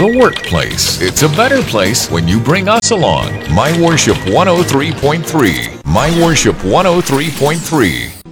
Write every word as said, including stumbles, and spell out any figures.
the workplace. It's a better place when you bring us along. My Worship one oh three point three. My Worship one oh three point three.